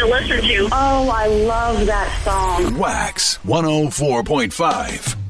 to listen to. Oh, I love that song. Wax 104.5.